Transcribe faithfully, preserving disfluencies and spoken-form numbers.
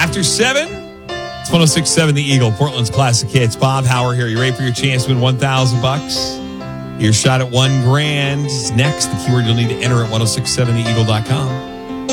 after seven. It's one oh six point seven The Eagle, Portland's classic hits. Bob Hauer here. You ready for your chance to win one thousand bucks? Your shot at one grand is next. The keyword you'll need to enter at ten sixty-seven the eagle dot com.